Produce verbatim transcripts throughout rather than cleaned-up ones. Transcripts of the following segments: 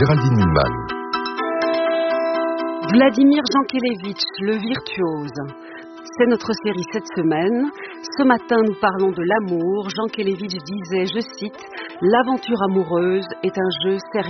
Géraldine Milman. Vladimir Jankélévitch, le virtuose. C'est notre série cette semaine. Ce matin, nous parlons de l'amour. Jankélévitch disait, je cite, « L'aventure amoureuse est un jeu sérieux ».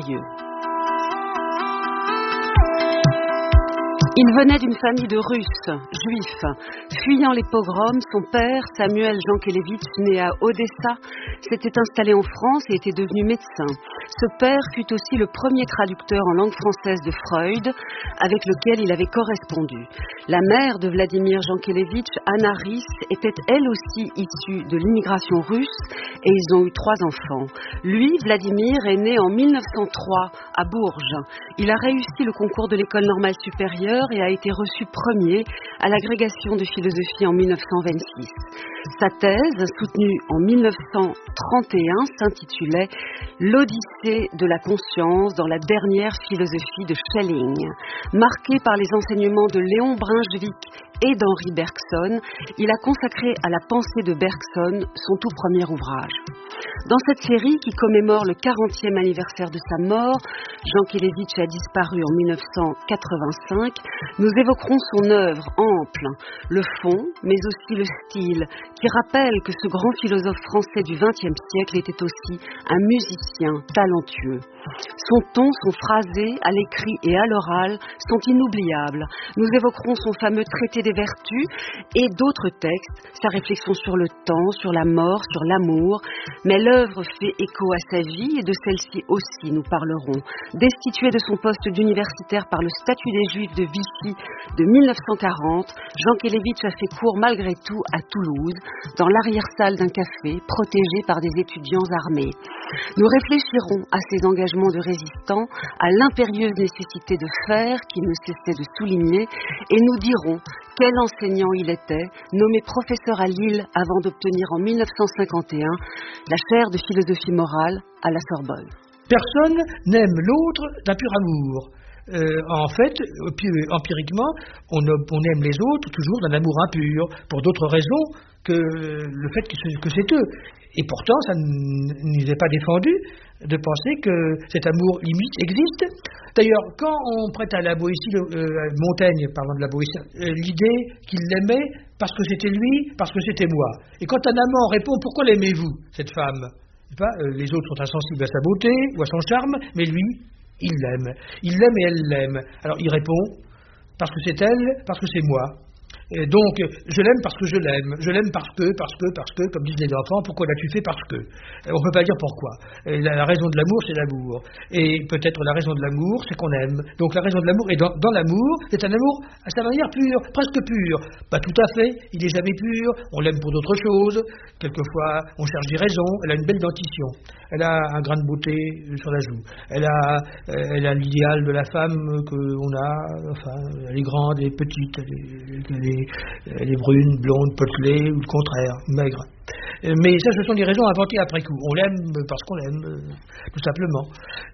Il venait d'une famille de Russes, juifs. Fuyant les pogroms, son père, Samuel Jankélévitch, né à Odessa, s'était installé en France et était devenu médecin. Ce père fut aussi le premier traducteur en langue française de Freud, avec lequel il avait correspondu. La mère de Vladimir Jankélévitch, Anna Rhys, était elle aussi issue de l'immigration russe et ils ont eu trois enfants. Lui, Vladimir, est né en mille neuf cent trois à Bourges. Il a réussi le concours de l'école normale supérieure et a été reçu premier à l'agrégation de philosophie en mille neuf cent vingt-six. Sa thèse, soutenue en mille neuf cent trente et un, s'intitulait « L'Odyssée de la conscience dans la dernière philosophie de Schelling ». Marqué par les enseignements de Léon Brunswick et d'Henri Bergson, il a consacré à la pensée de Bergson son tout premier ouvrage. Dans cette série qui commémore le quarantième anniversaire de sa mort, Jankélévitch a disparu en mille neuf cent quatre-vingt-cinq, nous évoquerons son œuvre ample, le fond, mais aussi le style, qui rappelle que ce grand philosophe français du vingtième siècle était aussi un musicien talentueux. Son ton, son phrasé, à l'écrit et à l'oral, sont inoubliables. Nous évoquerons son fameux traité des vertus et d'autres textes, sa réflexion sur le temps, sur la mort, sur l'amour. Mais l'œuvre fait écho à sa vie et de celle-ci aussi nous parlerons. Destitué de son poste d'universitaire par le statut des Juifs de Vichy de mille neuf cent quarante, Jankélévitch a fait cours malgré tout à Toulouse, dans l'arrière-salle d'un café, protégé par des étudiants armés. Nous réfléchirons à ses engagements de résistant, à l'impérieuse nécessité de faire qu'il ne cessait de souligner, et nous dirons quel enseignant il était, nommé professeur à Lille avant d'obtenir en mille neuf cent cinquante et un la chaire de philosophie morale à la Sorbonne. Personne n'aime l'autre d'un pur amour. Euh, en fait, empiriquement, on, on aime les autres toujours d'un amour impur, pour d'autres raisons que le fait que c'est eux. Et pourtant, ça ne nous est pas défendu de penser que cet amour limite existe. D'ailleurs, quand on prête à la Boétie, euh, Montaigne, parlant de la Boétie, euh, l'idée qu'il l'aimait parce que c'était lui, parce que c'était moi. Et quand un amant répond « Pourquoi l'aimez-vous, cette femme ?» Pas, euh, les autres sont insensibles à sa beauté ou à son charme, mais lui, il l'aime. Il l'aime et elle l'aime. Alors il répond « Parce que c'est elle, parce que c'est moi ». Et donc, je l'aime parce que je l'aime. Je l'aime parce que, parce que, parce que, comme disent les enfants, pourquoi l'as-tu fait parce que. On ne peut pas dire pourquoi. Et la, la raison de l'amour, c'est l'amour. Et peut-être la raison de l'amour, c'est qu'on aime. Donc la raison de l'amour, et dans, dans l'amour, c'est un amour à sa manière pure, presque pure. Pas tout à fait, il n'est jamais pur, on l'aime pour d'autres choses. Quelquefois, on cherche des raisons. Elle a une belle dentition. Elle a un grain de beauté sur la joue. Elle a, elle a l'idéal de la femme qu'on a. Enfin, elle est grande, elle est petite, elle est, elle est Elle est brune, blonde, potelée, ou le contraire, maigre. Mais ça, ce sont des raisons inventées après coup. On l'aime parce qu'on l'aime, tout simplement.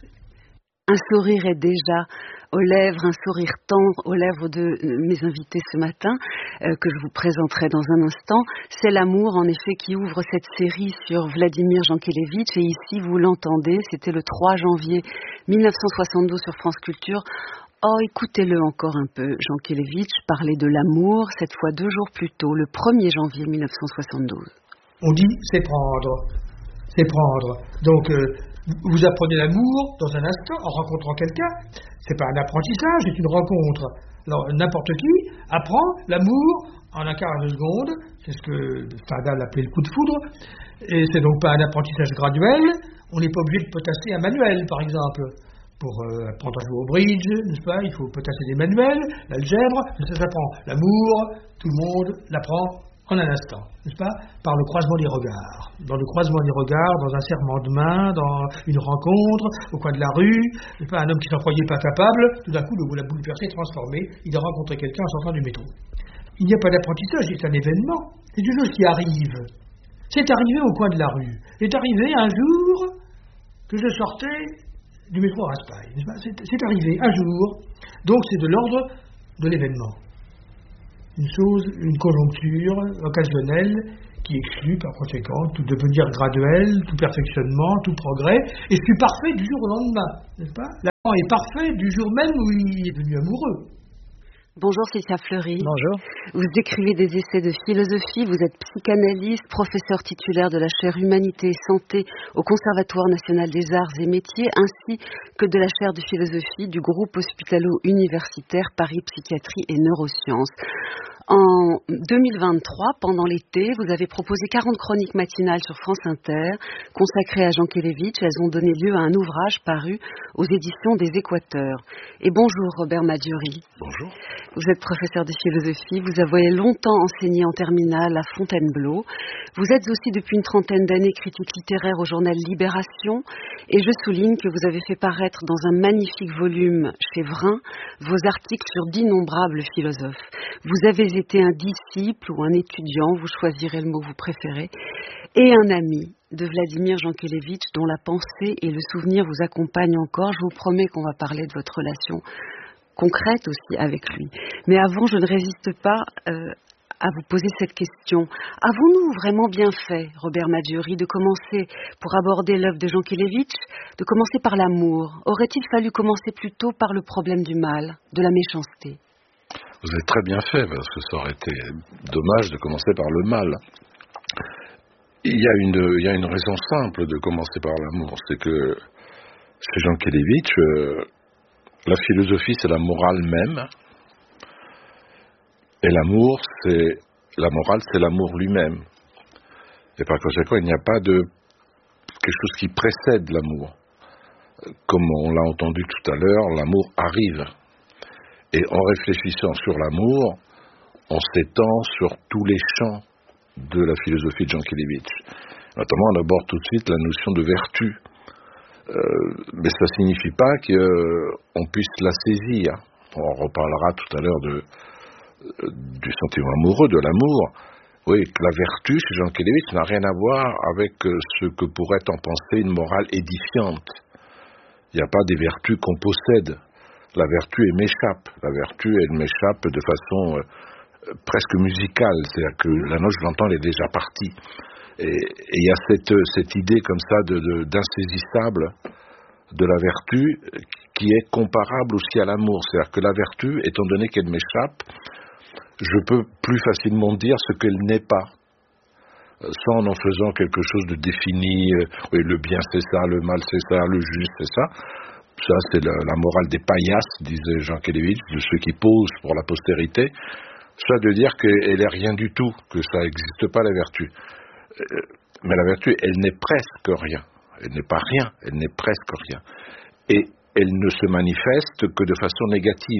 Un sourire est déjà aux lèvres, un sourire tendre aux lèvres de mes invités ce matin, euh, que je vous présenterai dans un instant. C'est l'amour, en effet, qui ouvre cette série sur Vladimir Jankélévitch. Et ici, vous l'entendez, c'était le trois janvier mille neuf cent soixante-douze sur France Culture. Oh, écoutez-le encore un peu, Jankélévitch parlait de l'amour, cette fois deux jours plus tôt, le premier janvier mille neuf cent soixante-douze. On dit c'est prendre, c'est prendre. Donc, euh, vous apprenez l'amour dans un instant en rencontrant quelqu'un. C'est pas un apprentissage, c'est une rencontre. Alors, n'importe qui apprend l'amour en un quart de seconde. C'est ce que Stendhal appelait le coup de foudre. Et c'est donc pas un apprentissage graduel. On n'est pas obligé de potasser un manuel, par exemple. Pour euh, apprendre à jouer au bridge, n'est-ce pas, il faut potasser des manuels, l'algèbre, ça s'apprend. L'amour, tout le monde l'apprend en un instant, n'est-ce pas, par le croisement des regards. Dans le croisement des regards, dans un serrement de main, dans une rencontre, au coin de la rue, n'est-ce pas, un homme qui s'en croyait pas capable, tout d'un coup, le la boule percée est transformée, il a rencontré quelqu'un en sortant du métro. Il n'y a pas d'apprentissage, c'est un événement, c'est une chose qui arrive. C'est arrivé au coin de la rue. C'est arrivé un jour que je sortais du métro à Raspail. C'est, c'est arrivé un jour. Donc c'est de l'ordre de l'événement. Une chose, une conjoncture occasionnelle qui exclut par conséquent tout devenir graduel, tout perfectionnement, tout progrès, et ce qui est parfait du jour au lendemain, n'est-ce pas ? est parfait du jour même où il est devenu amoureux. Bonjour Cynthia Fleury. Bonjour. Vous écrivez des essais de philosophie, vous êtes psychanalyste, professeur titulaire de la chaire Humanité et Santé au Conservatoire national des arts et métiers, ainsi que de la chaire de philosophie du groupe hospitalo-universitaire Paris Psychiatrie et Neurosciences. En deux mille vingt-trois, pendant l'été, vous avez proposé quarante chroniques matinales sur France Inter, consacrées à Jean Kelevitch. Elles ont donné lieu à un ouvrage paru aux éditions des Équateurs. Et bonjour Robert Maggiori. Bonjour. Vous êtes professeur de philosophie, vous avez longtemps enseigné en terminale à Fontainebleau. Vous êtes aussi depuis une trentaine d'années critique littéraire au journal Libération. Et je souligne que vous avez fait paraître dans un magnifique volume chez Vrin vos articles sur d'innombrables philosophes. Vous avez été un disciple ou un étudiant, vous choisirez le mot que vous préférez, et un ami de Vladimir Jankélévitch dont la pensée et le souvenir vous accompagnent encore. Je vous promets qu'on va parler de votre relation concrète aussi avec lui. Mais avant, je ne résiste pas euh, à vous poser cette question. Avons-nous vraiment bien fait, Robert Maggiori, de commencer, pour aborder l'œuvre de Jankélévitch, de commencer par l'amour? Aurait-il fallu commencer plutôt par le problème du mal, de la méchanceté? Vous avez très bien fait, parce que ça aurait été dommage de commencer par le mal. Il y a une, il y a une raison simple de commencer par l'amour, c'est que chez Jankélévitch, euh, la philosophie c'est la morale même, et l'amour c'est la morale c'est l'amour lui-même. Et par conséquent, il n'y a pas de quelque chose qui précède l'amour. Comme on l'a entendu tout à l'heure, l'amour arrive. Et en réfléchissant sur l'amour, on s'étend sur tous les champs de la philosophie de Jankélévitch. Notamment, on aborde tout de suite la notion de vertu. Euh, mais ça ne signifie pas qu'on puisse la saisir. On reparlera tout à l'heure de, du sentiment amoureux, de l'amour. Oui, que la vertu chez Jankélévitch n'a rien à voir avec ce que pourrait en penser une morale édifiante. Il n'y a pas des vertus qu'on possède. La vertu, elle m'échappe. La vertu, elle m'échappe de façon euh, presque musicale. C'est-à-dire que la note, je l'entends, elle est déjà partie. Et il y a cette, cette idée comme ça de, de, d'insaisissable de la vertu qui est comparable aussi à l'amour. C'est-à-dire que la vertu, étant donné qu'elle m'échappe, je peux plus facilement dire ce qu'elle n'est pas. Sans en faisant quelque chose de défini. Euh, oui, le bien c'est ça, le mal c'est ça, le juste c'est ça. Ça, c'est la, la morale des paillasses, disait Jankélévitch, de ceux qui posent pour la postérité. Soit de dire qu'elle n'est rien du tout, que ça n'existe pas la vertu. Mais la vertu, elle n'est presque rien. Elle n'est pas rien, elle n'est presque rien. Et elle ne se manifeste que de façon négative.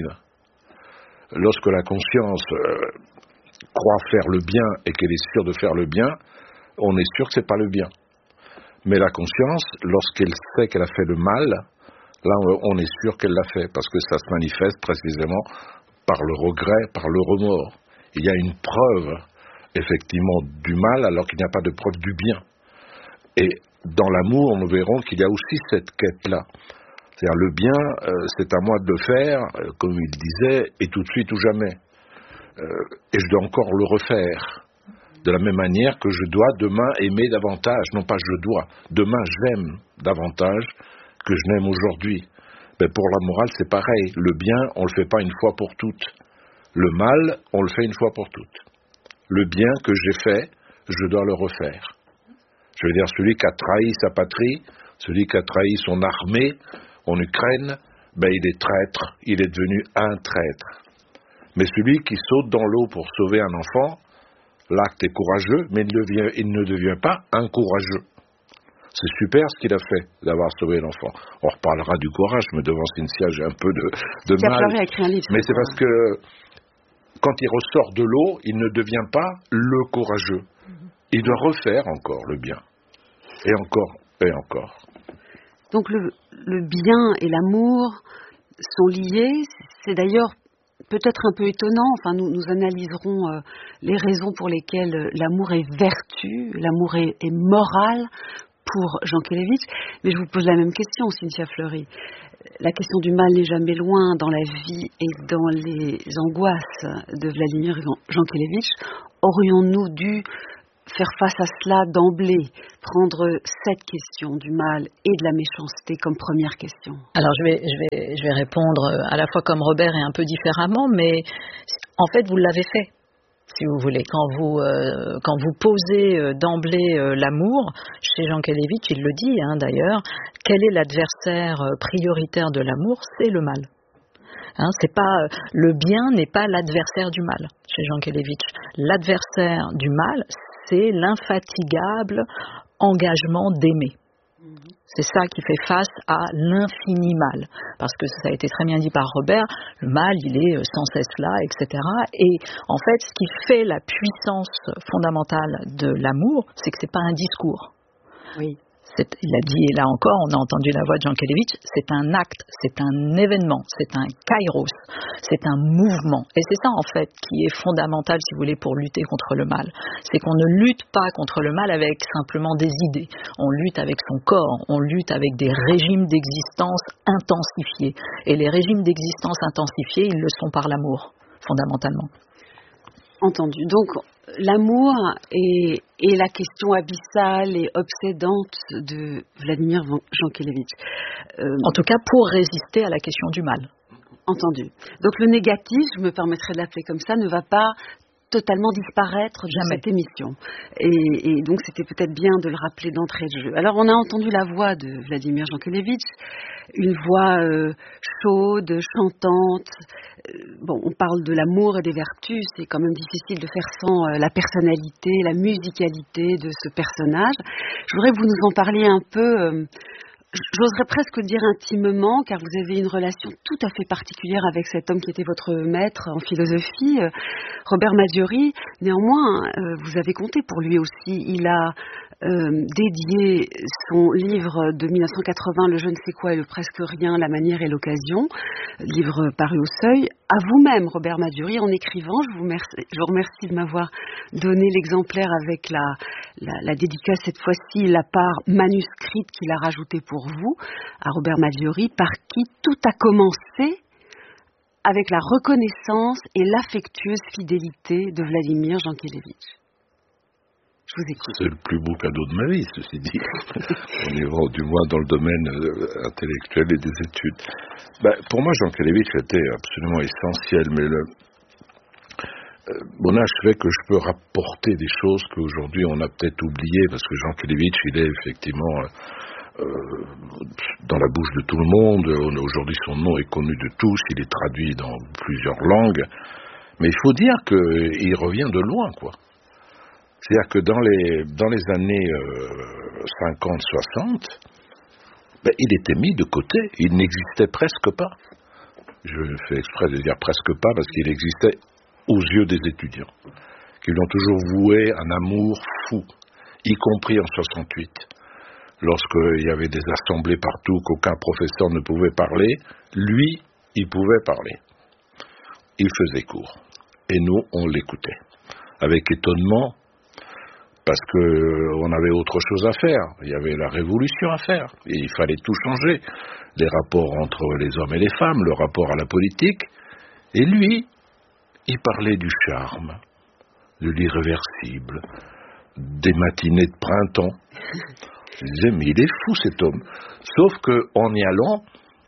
Lorsque la conscience euh, croit faire le bien et qu'elle est sûre de faire le bien, on est sûr que ce n'est pas le bien. Mais la conscience, lorsqu'elle sait qu'elle a fait le mal, là, on est sûr qu'elle l'a fait, parce que ça se manifeste précisément par le regret, par le remords. Il y a une preuve, effectivement, du mal, alors qu'il n'y a pas de preuve du bien. Et dans l'amour, nous verrons qu'il y a aussi cette quête-là. C'est-à-dire, le bien, euh, c'est à moi de le faire, euh, comme il disait, et tout de suite ou jamais. Euh, et je dois encore le refaire. De la même manière que je dois demain aimer davantage. Non pas je dois, demain j'aime davantage que je n'aime aujourd'hui. Mais pour la morale, c'est pareil. Le bien, on ne le fait pas une fois pour toutes. Le mal, on le fait une fois pour toutes. Le bien que j'ai fait, je dois le refaire. Je veux dire, celui qui a trahi sa patrie, celui qui a trahi son armée en Ukraine, ben il est traître, il est devenu un traître. Mais celui qui saute dans l'eau pour sauver un enfant, l'acte est courageux, mais il ne devient, il ne devient pas un courageux. C'est super ce qu'il a fait, d'avoir sauvé l'enfant. On reparlera du courage, mais devant Cynthia, j'ai un peu de, de mal. A écrit un livre, mais c'est parce que quand il ressort de l'eau, il ne devient pas le courageux. Il doit refaire encore le bien. Et encore, et encore. Donc le, le bien et l'amour sont liés. C'est d'ailleurs peut-être un peu étonnant. Enfin, nous, nous analyserons euh, les raisons pour lesquelles l'amour est vertu, l'amour est, est moral pour Jankélévitch. Mais je vous pose la même question, Cynthia Fleury. La question du mal n'est jamais loin dans la vie et dans les angoisses de Vladimir Jankélévitch. Aurions-nous dû faire face à cela d'emblée, prendre cette question du mal et de la méchanceté comme première question? Alors je vais, je vais, je vais répondre à la fois comme Robert et un peu différemment, mais en fait vous l'avez fait, si vous voulez. Quand vous, euh, quand vous posez euh, d'emblée euh, l'amour, chez Jankélévitch, il le dit hein, d'ailleurs, quel est l'adversaire euh, prioritaire de l'amour? C'est le mal. Hein, c'est pas, le bien n'est pas l'adversaire du mal chez Jankélévitch. L'adversaire du mal, c'est l'infatigable engagement d'aimer. C'est ça qui fait face à l'infini mal. Parce que ça a été très bien dit par Robert, le mal, il est sans cesse là, et cetera. Et en fait, ce qui fait la puissance fondamentale de l'amour, c'est que c'est pas un discours. Oui. C'est, il a dit, et là encore, on a entendu la voix de Jankélévitch, c'est un acte, c'est un événement, c'est un kairos, c'est un mouvement. Et c'est ça, en fait, qui est fondamental, si vous voulez, pour lutter contre le mal. C'est qu'on ne lutte pas contre le mal avec simplement des idées. On lutte avec son corps, on lutte avec des régimes d'existence intensifiés. Et les régimes d'existence intensifiés, ils le sont par l'amour, fondamentalement. Entendu. Donc, l'amour est, est la question abyssale et obsédante de Vladimir Jankélévitch. Euh, en tout cas, pour résister à la question du mal. Entendu. Donc, le négatif, je me permettrai de l'appeler comme ça, ne va pas totalement disparaître de Jamais. cette émission. Et, et donc, c'était peut-être bien de le rappeler d'entrée de jeu. Alors, on a entendu la voix de Vladimir Jankélévitch, une voix euh, chaude, chantante. Euh, bon, on parle de l'amour et des vertus, c'est quand même difficile de faire sans euh, la personnalité, la musicalité de ce personnage. Je voudrais que vous nous en parliez un peu... Euh, J'oserais presque dire intimement, car vous avez une relation tout à fait particulière avec cet homme qui était votre maître en philosophie, Robert Madiori. Néanmoins, vous avez compté pour lui aussi. Il a euh, dédié son livre de mille neuf cent quatre-vingts, Le je ne sais quoi et le presque rien, la manière et l'occasion, livre paru au Seuil, à vous-même, Robert Madiori, en écrivant. Je vous remercie, je vous remercie de m'avoir donné l'exemplaire avec la, la, la dédicace, cette fois-ci, la part manuscrite qu'il a rajoutée pour vous, à Robert Madiori, par qui tout a commencé avec la reconnaissance et l'affectueuse fidélité de Vladimir Jankélévitch. Je vous écoute. C'est le plus beau cadeau de ma vie, ceci dit. On est du moins dans le domaine euh, intellectuel et des études. Ben, pour moi, Jankélévitch était absolument essentiel, mais le, euh, mon âge fait que je peux rapporter des choses qu'aujourd'hui on a peut-être oubliées, parce que Jankélévitch, il est effectivement euh, dans la bouche de tout le monde. Aujourd'hui, son nom est connu de tous, il est traduit dans plusieurs langues, mais il faut dire qu'il revient de loin, quoi. C'est-à-dire que dans les, dans les années euh, cinquante soixante, ben, il était mis de côté, il n'existait presque pas. Je fais exprès de dire presque pas parce qu'il existait aux yeux des étudiants, qui lui ont toujours voué un amour fou, y compris en soixante-huit. Lorsqu'il y avait des assemblées partout, qu'aucun professeur ne pouvait parler, lui, il pouvait parler. Il faisait cours. Et nous, on l'écoutait. Avec étonnement, parce qu'on avait autre chose à faire. Il y avait la révolution à faire. Et il fallait tout changer. Les rapports entre les hommes et les femmes, le rapport à la politique. Et lui, il parlait du charme, de l'irréversible, des matinées de printemps. Je disais, mais il est fou cet homme. Sauf qu'en y allant,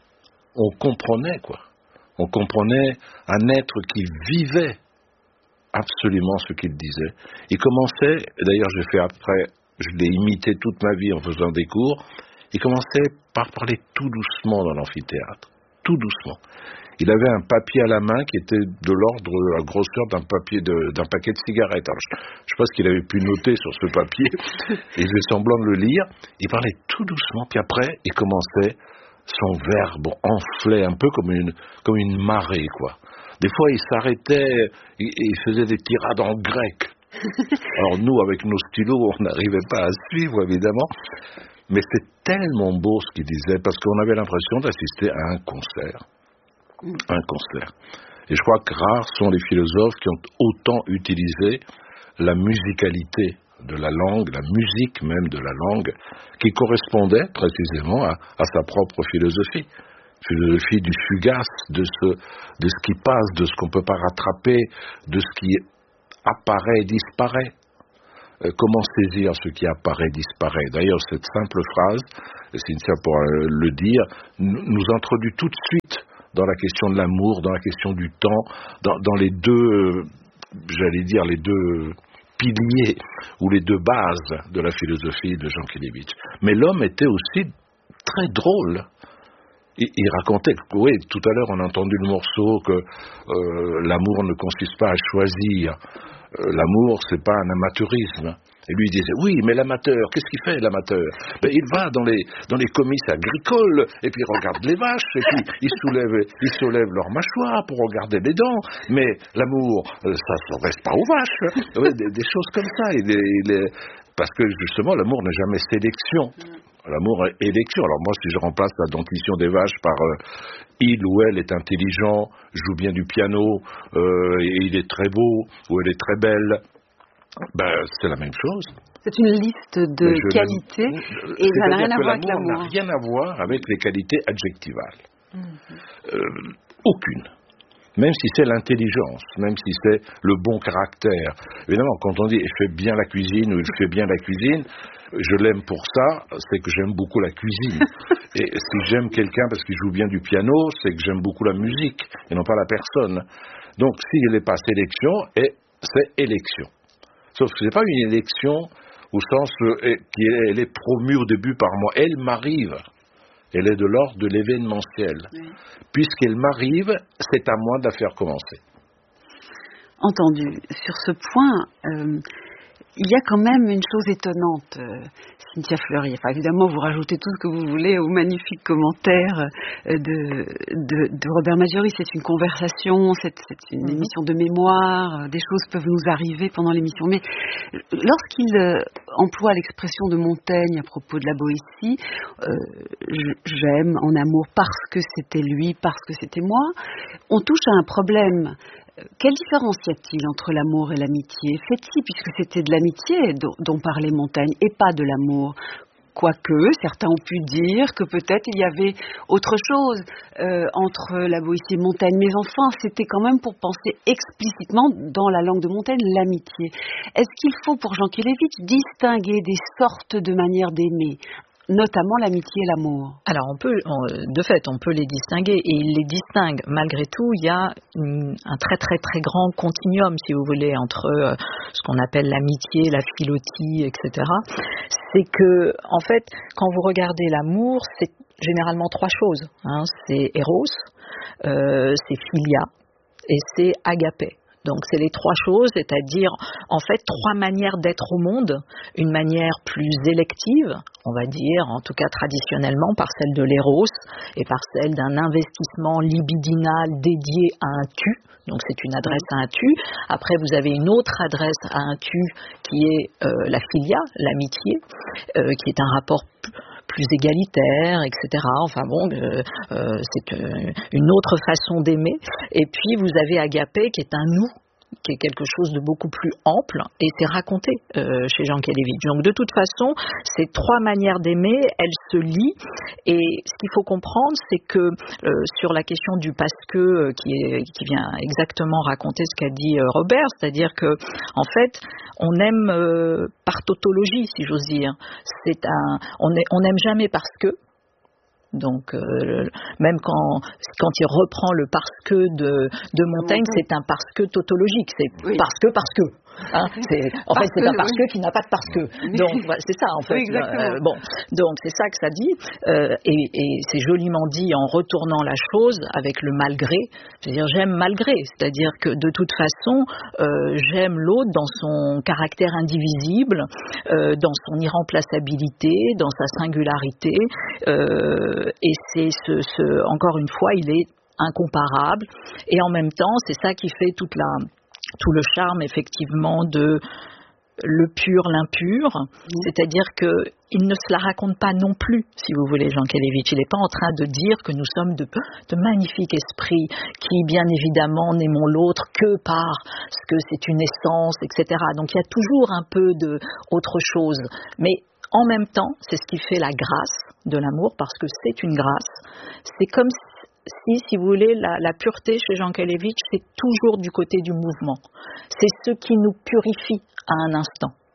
on comprenait, quoi. On comprenait un être qui vivait absolument ce qu'il disait. Il commençait, d'ailleurs j'ai fait après, je l'ai imité toute ma vie en faisant des cours, il commençait par parler tout doucement dans l'amphithéâtre, tout doucement. Il avait un papier à la main qui était de l'ordre de la grosseur d'un papier de, d'un paquet de cigarettes. Alors, je ne sais pas ce qu'il avait pu noter sur ce papier, et je fais semblant de le lire. Il parlait tout doucement, puis après, il commençait, son verbe enflait un peu comme une, comme une marée, quoi. Des fois, il s'arrêtait et il faisait des tirades en grec. Alors nous, avec nos stylos, on n'arrivait pas à suivre, évidemment. Mais c'est tellement beau ce qu'il disait, parce qu'on avait l'impression d'assister à un concert. Un concert. Et je crois que rares sont les philosophes qui ont autant utilisé la musicalité de la langue, la musique même de la langue, qui correspondait précisément à, à sa propre philosophie. Philosophie du fugace, de ce, de ce qui passe, de ce qu'on ne peut pas rattraper, de ce qui apparaît et disparaît. euh, comment saisir ce qui apparaît disparaît. D'ailleurs, cette simple phrase, et Cynthia pourra le dire, nous, nous introduit tout de suite dans la question de l'amour, dans la question du temps, dans, dans les deux, euh, j'allais dire, les deux piliers ou les deux bases de la philosophie de Jankélévitch. Mais l'homme était aussi très drôle. Il, il racontait, oui, tout à l'heure on a entendu le morceau que euh, l'amour ne consiste pas à choisir. Euh, l'amour, c'est pas un amateurisme. Et lui, il disait, oui, mais l'amateur, qu'est-ce qu'il fait, l'amateur? Ben, il va dans les, dans les comices agricoles, et puis il regarde les vaches, et puis il soulève, il soulève leur mâchoire pour regarder les dents. Mais l'amour, ça ne reste pas aux vaches. Ouais, des, des choses comme ça. Il est, il est, parce que, justement, l'amour n'est jamais sélection. L'amour est élection. Alors moi, si je remplace la dentition des vaches par euh, il ou elle est intelligent, joue bien du piano, euh, et il est très beau, ou elle est très belle, ben, c'est la même chose. C'est une liste de qualités et ça n'a rien à voir avec l'amour. Ça n'a rien à voir avec les qualités adjectivales. Mmh. Euh, aucune. Même si c'est l'intelligence, même si c'est le bon caractère. Évidemment, quand on dit « je fais bien la cuisine » ou « je fais bien la cuisine », je l'aime pour ça, c'est que j'aime beaucoup la cuisine. Et si j'aime quelqu'un parce qu'il joue bien du piano, c'est que j'aime beaucoup la musique et non pas la personne. Donc, s'il n'est pas sélection, c'est élection. Sauf que ce n'est pas une élection au sens qu'elle est promue au début par moi. Elle m'arrive. Elle est de l'ordre de l'événementiel. Oui. Puisqu'elle m'arrive, c'est à moi de la faire commencer. Entendu. Sur ce point, euh, il y a quand même une chose étonnante, euh, Cynthia Fleury. Enfin, évidemment, vous rajoutez tout ce que vous voulez aux magnifiques commentaires euh, de, de, de Robert Majori. C'est une conversation, c'est, c'est une mmh. émission de mémoire. Euh, des choses peuvent nous arriver pendant l'émission. Mais lorsqu'il euh, emploie l'expression de Montaigne à propos de la Boétie, euh, j'aime en amour parce que c'était lui, parce que c'était moi, on touche à un problème. Quelle différence y a-t-il entre l'amour et l'amitié? Fait-il, puisque c'était de l'amitié dont, dont parlait Montaigne et pas de l'amour? Quoique, certains ont pu dire que peut-être il y avait autre chose euh, entre la Boétie et Montaigne. Mais enfin, c'était quand même pour penser explicitement, dans la langue de Montaigne, l'amitié. Est-ce qu'il faut, pour Jankélévitch, distinguer des sortes de manières d'aimer, notamment l'amitié et l'amour? Alors, on peut, on, de fait, on peut les distinguer, et il les distingue. Malgré tout, il y a une, un très très très grand continuum, si vous voulez, entre euh, ce qu'on appelle l'amitié, la philotie, et cetera. C'est que, en fait, quand vous regardez l'amour, c'est généralement trois choses. Hein. C'est Eros, euh, c'est Philia, et c'est Agapé. Donc c'est les trois choses, c'est-à-dire en fait trois manières d'être au monde, une manière plus élective, on va dire, en tout cas traditionnellement, par celle de l'éros et par celle d'un investissement libidinal dédié à un tu, donc c'est une adresse à un tu. Après vous avez une autre adresse à un tu qui est euh, la philia, l'amitié, euh, qui est un rapport p- plus égalitaire, et cetera. Enfin bon, euh, euh, c'est euh, une autre façon d'aimer. Et puis vous avez Agapé qui est un nous, qui est quelque chose de beaucoup plus ample, et c'est raconté euh, chez Jankélévitch. Donc de toute façon, ces trois manières d'aimer, elles se lient, et ce qu'il faut comprendre, c'est que euh, sur la question du parce que, euh, qui, est, qui vient exactement raconter ce qu'a dit euh, Robert, c'est-à-dire que en fait, on aime euh, par tautologie, si j'ose dire. C'est un, on n'aime jamais parce que. Donc, euh, même quand, quand il reprend le parce que de, de Montaigne, c'est un parce que tautologique. C'est oui. parce que, parce que. Hein, c'est, en parce fait, c'est que, un parce oui. que qui n'a pas de parce que. Donc, voilà, c'est ça, en fait. Oui, euh, bon, donc, c'est ça que ça dit. Euh, et, et c'est joliment dit en retournant la chose avec le malgré. C'est-à-dire, j'aime malgré. C'est-à-dire que, de toute façon, euh, j'aime l'autre dans son caractère indivisible, euh, dans son irremplaçabilité, dans sa singularité. Euh, et c'est ce, ce, encore une fois, il est incomparable. Et en même temps, c'est ça qui fait toute la... tout le charme effectivement de le pur, l'impur, mmh. c'est-à-dire qu'il ne se la raconte pas non plus, si vous voulez, Jankélévitch. Il n'est pas en train de dire que nous sommes de, de magnifiques esprits qui, bien évidemment, n'aimons l'autre que parce que c'est une essence, et cetera. Donc il y a toujours un peu de autre chose, mais en même temps, c'est ce qui fait la grâce de l'amour, parce que c'est une grâce. C'est comme si Si, si vous voulez, la, la pureté chez Jankélévitch, c'est toujours du côté du mouvement. C'est ce qui nous purifie à un instant.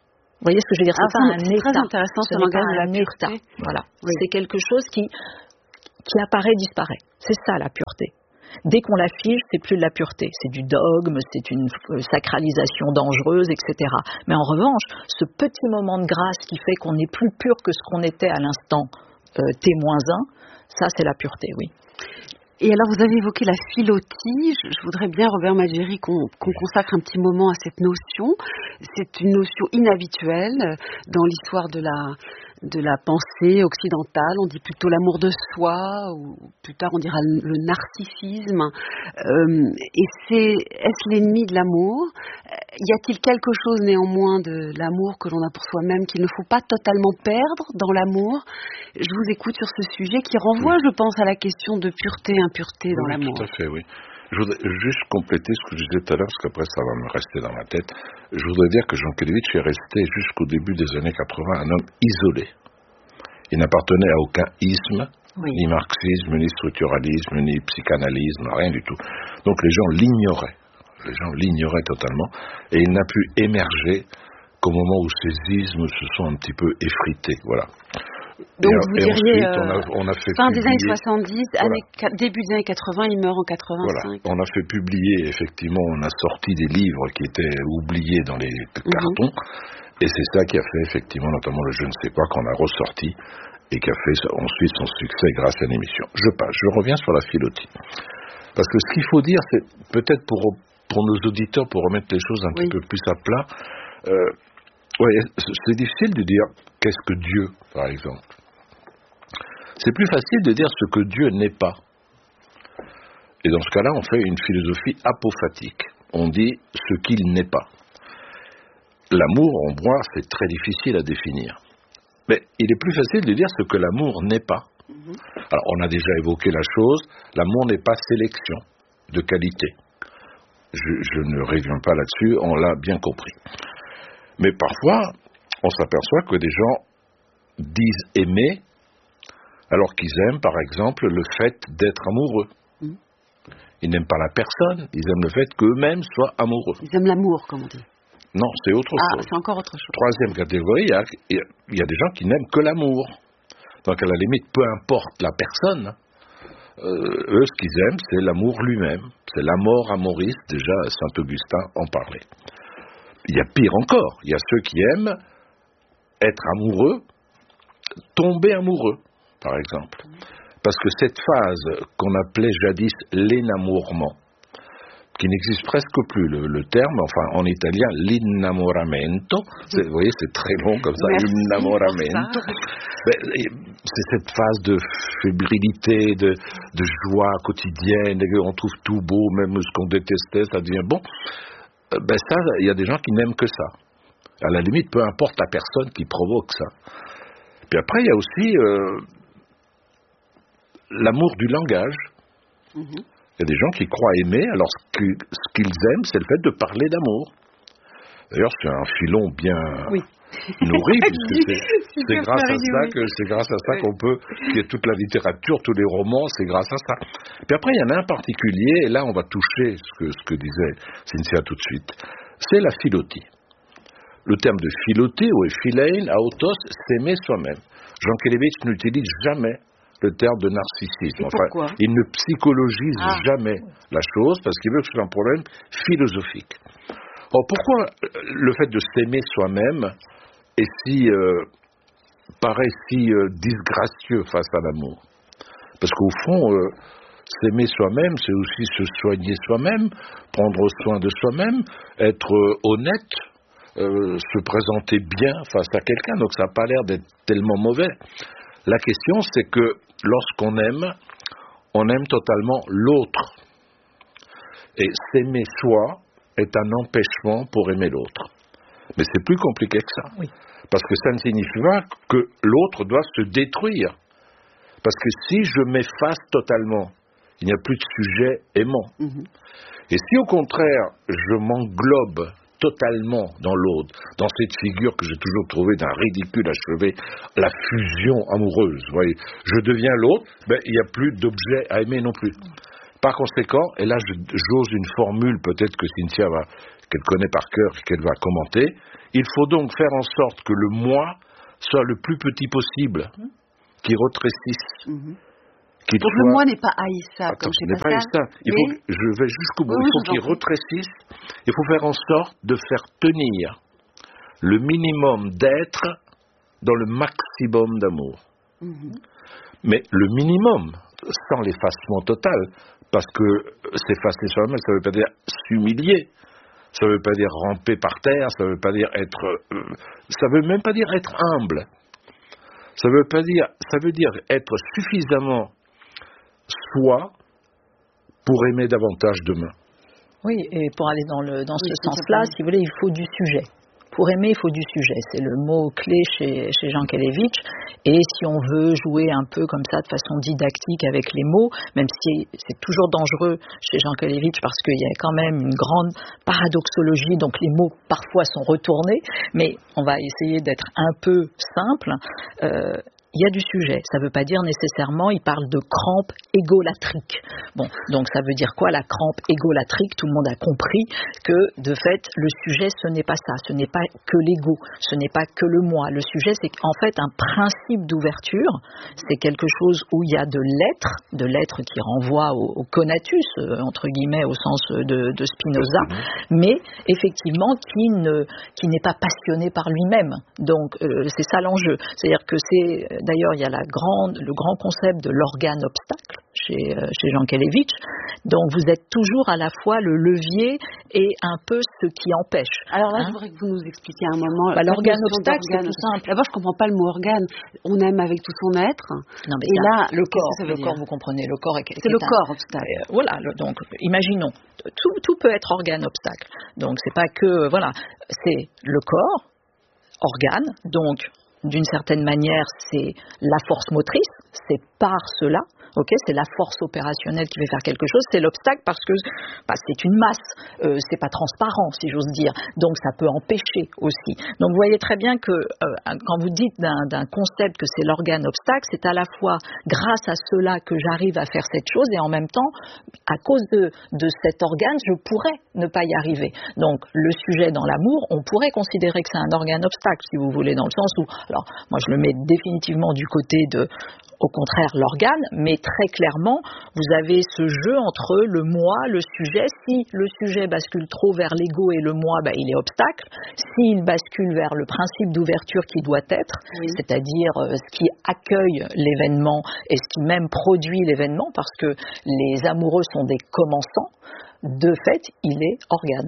Vous voyez ce que je veux dire? C'est ah, pas un c'est état. Très intéressant ce ce n'est langage pas de la un pureté. état. Voilà. Oui. C'est quelque chose qui, qui apparaît, disparaît. C'est ça la pureté. Dès qu'on l'affiche, c'est plus de la pureté. C'est du dogme, c'est une sacralisation dangereuse, et cetera. Mais en revanche, ce petit moment de grâce qui fait qu'on est plus pur que ce qu'on était à l'instant euh, T moins un, ça c'est la pureté, oui. Et alors, vous avez évoqué la philotie. Je, je voudrais bien, Robert Maggieri, qu'on, qu'on consacre un petit moment à cette notion. C'est une notion inhabituelle dans l'histoire de la, de la pensée occidentale. On dit plutôt l'amour de soi, ou plus tard on dira le narcissisme. Euh, et c'est, est-ce l'ennemi de l'amour? Y a-t-il quelque chose néanmoins de l'amour que l'on a pour soi-même qu'il ne faut pas totalement perdre dans l'amour? Je vous écoute sur ce sujet qui renvoie, oui. je pense, à la question de pureté, impureté dans oui, l'amour. Tout à fait, oui. Je voudrais juste compléter ce que je disais tout à l'heure, parce qu'après ça va me rester dans ma tête. Je voudrais dire que Jankélévitch est resté jusqu'au début des années quatre-vingts un homme isolé. Il n'appartenait à aucun isme, oui. ni marxisme, ni structuralisme, ni psychanalysme, rien du tout. Donc les gens l'ignoraient. Les gens l'ignoraient totalement. Et il n'a pu émerger qu'au moment où ces ismes se sont un petit peu effrités. Voilà. Donc et, vous et diriez ensuite, on a, on a fait fin publier, des années soixante-dix, voilà. années, début des années quatre-vingts, il meurt en quatre-vingt-cinq. Voilà. On a fait publier, effectivement, on a sorti des livres qui étaient oubliés dans les cartons, mm-hmm. et c'est ça qui a fait, effectivement, notamment le Je ne sais quoi, qu'on a ressorti, et qui a fait ensuite son succès grâce à l'émission. Je passe, je reviens sur la philotie. Parce que ce qu'il faut dire, c'est peut-être pour, pour nos auditeurs, pour remettre les choses un oui. petit peu plus à plat, euh, ouais, c'est difficile de dire qu'est-ce que Dieu, par exemple. C'est plus facile de dire ce que Dieu n'est pas. Et dans ce cas-là, on fait une philosophie apophatique. On dit ce qu'il n'est pas. L'amour, en moi, c'est très difficile à définir. Mais il est plus facile de dire ce que l'amour n'est pas. Mm-hmm. Alors, on a déjà évoqué la chose, l'amour n'est pas sélection de qualité. Je, je ne reviens pas là-dessus, on l'a bien compris. Mais parfois, on s'aperçoit que des gens disent aimer, alors qu'ils aiment, par exemple, le fait d'être amoureux. Mm. Ils n'aiment pas la personne, ils aiment le fait qu'eux-mêmes soient amoureux. Ils aiment l'amour, comme on dit. Non, c'est autre ah, chose. C'est encore autre chose. Troisième catégorie, il y a, il y a des gens qui n'aiment que l'amour. Donc, à la limite, peu importe la personne, euh, eux, ce qu'ils aiment, c'est l'amour lui-même. C'est l'amor amoris, déjà, Saint-Augustin en parlait. Il y a pire encore, il y a ceux qui aiment être amoureux, tomber amoureux, par exemple. Parce que cette phase qu'on appelait jadis l'énamourement, qui n'existe presque plus, le, le terme, enfin en italien, l'innamoramento, vous voyez, c'est très long comme ça, merci innamoramento. Ben, c'est cette phase de fébrilité, de, de joie quotidienne, on trouve tout beau, même ce qu'on détestait, ça devient bon. Ben ça, il y a des gens qui n'aiment que ça. À la limite, peu importe la personne qui provoque ça. Puis après, il y a aussi euh, l'amour du langage. Mm-hmm. Il y a des gens qui croient aimer, alors ce qu'ils, ce qu'ils aiment, c'est le fait de parler d'amour. D'ailleurs, c'est un filon bien oui. nourri, puisque c'est, c'est, grâce à ça oui. que, c'est grâce à ça oui. qu'on peut, qu'il y ait toute la littérature, tous les romans, c'est grâce à ça. Puis après, il y en a un particulier, et là, on va toucher ce que, ce que disait Cynthia tout de suite. C'est la philotie. Le terme de philotie, ou philein, autos, s'aimer soi-même. Jankélévitch n'utilise jamais le terme de narcissisme. Enfin, il ne psychologise ah. jamais la chose parce qu'il veut que ce soit un problème philosophique. Or, pourquoi le fait de s'aimer soi-même est si, euh, paraît si euh, disgracieux face à l'amour? Parce qu'au fond, euh, s'aimer soi-même, c'est aussi se soigner soi-même, prendre soin de soi-même, être euh, honnête, euh, se présenter bien face à quelqu'un. Donc ça n'a pas l'air d'être tellement mauvais. La question, c'est que lorsqu'on aime, on aime totalement l'autre. Et s'aimer soi est un empêchement pour aimer l'autre. Mais c'est plus compliqué que ça. Oui. Parce que ça ne signifie pas que l'autre doit se détruire. Parce que si je m'efface totalement, il n'y a plus de sujet aimant. Mm-hmm. Et si au contraire, je m'englobe totalement dans l'autre, dans cette figure que j'ai toujours trouvée d'un ridicule achevé, la fusion amoureuse. Vous voyez, je deviens l'autre, ben, il n'y a plus d'objet à aimer non plus. Par conséquent, et là je, j'ose une formule peut-être que Cynthia va, qu'elle connaît par cœur et qu'elle va commenter, il faut donc faire en sorte que le moi soit le plus petit possible, mmh. qu'il rétrécisse. Mmh. Qu'il Donc soit... le moi n'est pas haïssable, comme chez Pascal. Pas il faut que... Je vais jusqu'au bout, oui, il faut qu'il rétrécisse, il faut faire en sorte de faire tenir le minimum d'être dans le maximum d'amour. Mmh. Mais le minimum, sans l'effacement total, parce que s'effacer soi-même, ça ne veut pas dire s'humilier, ça ne veut pas dire ramper par terre, ça ne veut pas dire être... Euh, ça ne veut même pas dire être humble. Ça veut pas dire, ça veut dire être suffisamment soi pour aimer davantage demain. Oui, et pour aller dans, le, dans oui, ce sens-là, si vous voulez, il faut du sujet. Pour aimer, il faut du sujet. C'est le mot clé chez, chez Jankélévitch. Et si on veut jouer un peu comme ça, de façon didactique avec les mots, même si c'est toujours dangereux chez Jankélévitch parce qu'il y a quand même une grande paradoxologie, donc les mots parfois sont retournés, mais on va essayer d'être un peu simple. Euh, Il y a du sujet, ça ne veut pas dire nécessairement, il parle de crampe égolatrique. Bon, donc ça veut dire quoi la crampe égolatrique? Tout le monde a compris que, de fait, le sujet, ce n'est pas ça, ce n'est pas que l'ego, ce n'est pas que le moi. Le sujet, c'est en fait un principe d'ouverture, c'est quelque chose où il y a de l'être, de l'être qui renvoie au, au conatus, euh, entre guillemets, au sens de, de Spinoza, mais effectivement qui, ne, qui n'est pas passionné par lui-même. Donc, euh, c'est ça l'enjeu. C'est-à-dire que c'est... D'ailleurs, il y a la grande, le grand concept de l'organe obstacle chez, euh, chez Jankélévitch. Donc, vous êtes toujours à la fois le levier et un peu ce qui empêche. Alors là, hein? Je voudrais que vous nous expliquiez un moment. Bah, l'organe obstacle, c'est tout simple. D'abord, je ne comprends pas le mot organe. On aime avec tout son être. Non, mais et là, le corps, ça veut le dire corps, vous comprenez, le corps est. C'est le un, corps obstacle. Euh, voilà. Le, donc, imaginons, tout, tout peut être organe obstacle. Donc, c'est pas que, voilà, c'est le corps, organe, donc. D'une certaine manière, c'est la force motrice, c'est par cela, ok, c'est la force opérationnelle qui va faire quelque chose, c'est l'obstacle parce que bah, c'est une masse, euh, c'est pas transparent, si j'ose dire, donc ça peut empêcher aussi. Donc vous voyez très bien que euh, quand vous dites d'un, d'un concept que c'est l'organe obstacle, c'est à la fois grâce à cela que j'arrive à faire cette chose et en même temps, à cause de, de cet organe, je pourrais ne pas y arriver. Donc le sujet dans l'amour, on pourrait considérer que c'est un organe obstacle, si vous voulez, dans le sens où, alors moi je le mets définitivement du côté de, au contraire, l'organe, mais très clairement, vous avez ce jeu entre le moi, le sujet. Si le sujet bascule trop vers l'ego et le moi, ben, il est obstacle. S'il bascule vers le principe d'ouverture qui doit être, oui. c'est-à-dire euh, ce qui accueille l'événement et ce qui même produit l'événement, parce que les amoureux sont des commençants, de fait, il est organe.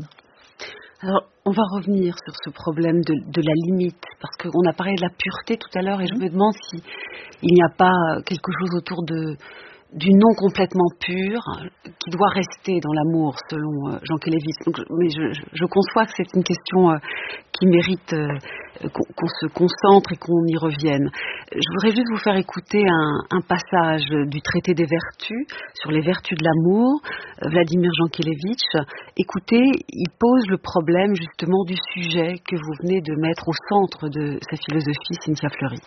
Alors, on va revenir sur ce problème de, de la limite, parce qu'on a parlé de la pureté tout à l'heure, et je me demande si il n'y a pas quelque chose autour de, du non complètement pur qui doit rester dans l'amour, selon euh, Jankélévitch. Donc, mais je, je, je conçois que c'est une question euh, qui mérite euh, qu'on, qu'on se concentre et qu'on y revienne. Je voudrais juste vous faire écouter un, un passage du traité des vertus sur les vertus de l'amour. Vladimir Jankélévitch, écoutez, il pose le problème justement du sujet que vous venez de mettre au centre de sa philosophie, Cynthia Fleury.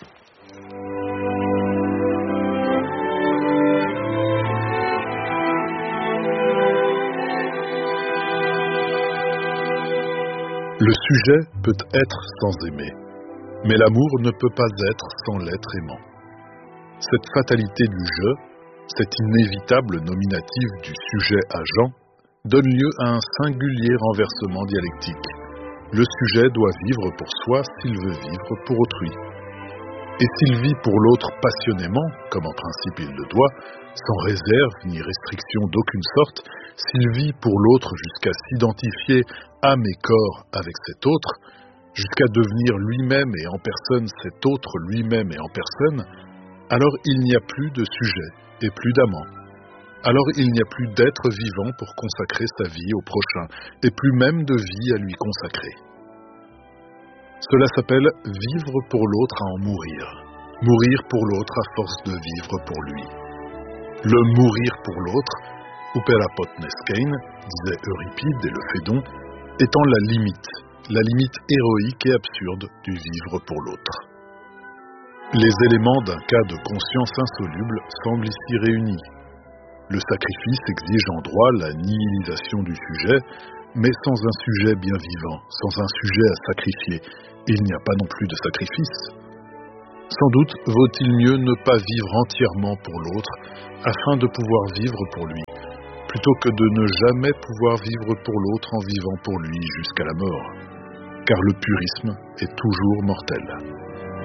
Le sujet peut être sans aimer, mais l'amour ne peut pas être sans l'être aimant. Cette fatalité du je, cette inévitable nominative du sujet agent, donne lieu à un singulier renversement dialectique. Le sujet doit vivre pour soi s'il veut vivre pour autrui. Et s'il vit pour l'autre passionnément, comme en principe il le doit, sans réserve ni restriction d'aucune sorte, s'il vit pour l'autre jusqu'à s'identifier âme et corps avec cet autre, jusqu'à devenir lui-même et en personne cet autre lui-même et en personne, alors il n'y a plus de sujet et plus d'amant. Alors il n'y a plus d'être vivant pour consacrer sa vie au prochain, et plus même de vie à lui consacrer. Cela s'appelle vivre pour l'autre à en mourir, mourir pour l'autre à force de vivre pour lui. Le mourir pour l'autre, Uperapotneskein, disait Euripide et le Phédon, étant la limite, la limite héroïque et absurde du vivre pour l'autre. Les éléments d'un cas de conscience insoluble semblent ici réunis. Le sacrifice exige en droit la nihilisation du sujet, mais sans un sujet bien vivant, sans un sujet à sacrifier, il n'y a pas non plus de sacrifice. Sans doute vaut-il mieux ne pas vivre entièrement pour l'autre, afin de pouvoir vivre pour lui, plutôt que de ne jamais pouvoir vivre pour l'autre en vivant pour lui jusqu'à la mort, car le purisme est toujours mortel.